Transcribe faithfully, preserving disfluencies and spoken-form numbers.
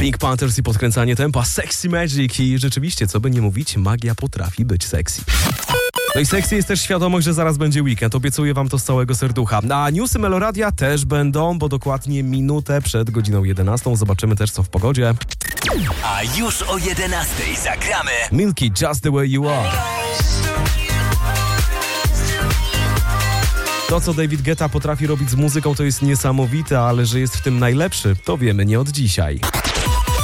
Pink Panthers i podkręcanie tempa, Sexy Magic i rzeczywiście, co by nie mówić, magia potrafi być sexy. No i sexy jest też świadomość, że zaraz będzie weekend. Obiecuję wam to z całego serducha. A newsy Meloradia też będą, bo dokładnie minutę przed godziną jedenastą zobaczymy też, co w pogodzie. A już o jedenastej zagramy Milky, Just the Way You Are. To, co David Guetta potrafi robić z muzyką, to jest niesamowite, ale że jest w tym najlepszy, to wiemy nie od dzisiaj.